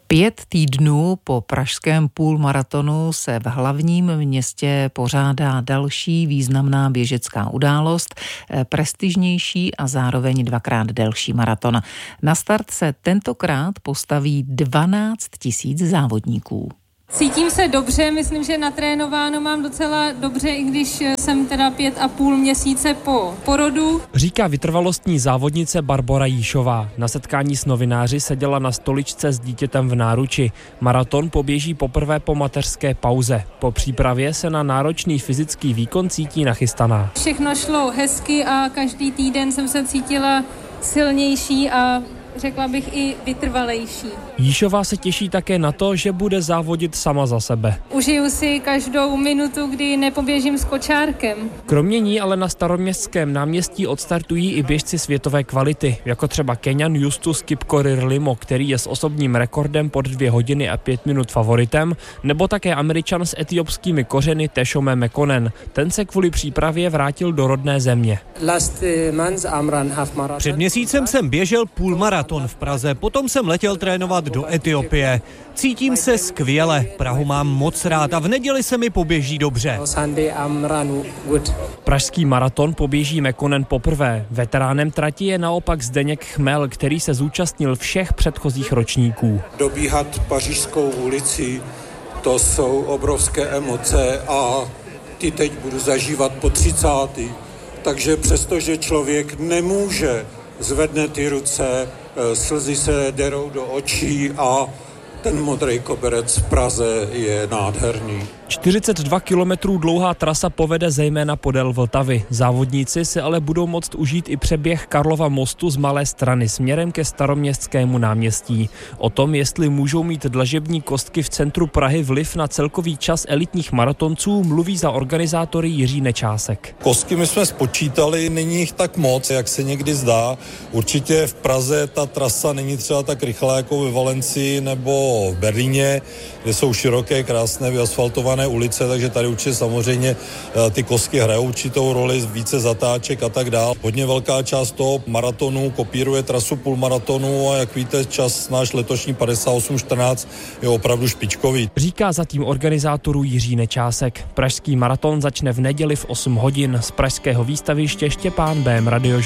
5 týdnů po pražském půlmaratonu se v hlavním městě pořádá další významná běžecká událost, prestižnější a zároveň 2x delší maraton. Na start se tentokrát postaví 12 000 závodníků. Cítím se dobře, myslím, že natrénováno mám docela dobře, i když jsem teda 5,5 měsíce po porodu. Říká vytrvalostní závodnice Barbora Jíšová. Na setkání s novináři seděla na stoličce s dítětem v náruči. Maraton poběží poprvé po mateřské pauze. Po přípravě se na náročný fyzický výkon cítí nachystaná. Všechno šlo hezky a každý týden jsem se cítila silnější a řekla bych i vytrvalejší. Jíšová se těší také na to, že bude závodit sama za sebe. Užiju si každou minutu, kdy nepoběžím s kočárkem. Kromě ní ale na Staroměstském náměstí odstartují i běžci světové kvality, jako třeba Keňan Justus Kipkorir Limo, který je s osobním rekordem pod 2 hodiny a 5 minut favoritem, nebo také Američan s etiopskými kořeny Teshome Mekonnen. Ten se kvůli přípravě vrátil do rodné země. Před měsícem jsem běžel půlmaraton v Praze, potom jsem letěl trénovat do Etiopie. Cítím se skvěle, Prahu mám moc rád a v neděli se mi poběží dobře. Pražský maraton poběží Mekonnen poprvé. Veteránem trati je naopak Zdeněk Chmel, který se zúčastnil všech předchozích ročníků. Dobíhat Pařížskou ulici, to jsou obrovské emoce a ty teď budu zažívat po 30. Takže přestože člověk nemůže, zvedne ty ruce, slzy se derou do očí a ten modrý koberec v Praze je nádherný. 42 kilometrů dlouhá trasa povede zejména podél Vltavy. Závodníci si ale budou moct užít i přeběh Karlova mostu z Malé Strany směrem ke Staroměstskému náměstí. O tom, jestli můžou mít dlažební kostky v centru Prahy vliv na celkový čas elitních maratonců, mluví za organizátory Jiří Nečásek. Kostky my jsme spočítali, není jich tak moc, jak se někdy zdá. Určitě v Praze ta trasa není třeba tak rychlá jako ve Valencii nebo v Berlíně, kde jsou široké, krásné, vyasfaltované ulice, takže tady určitě samozřejmě ty kostky hrajou určitou roli, více zatáček a tak dál. Hodně velká část toho maratonu kopíruje trasu půlmaratonu a jak víte, čas náš letošní 58:14 je opravdu špičkový. Říká zatím organizátorů Jiří Nečásek. Pražský maraton začne v neděli v 8 hodin z pražského výstaviště Štěpán Bém Radio.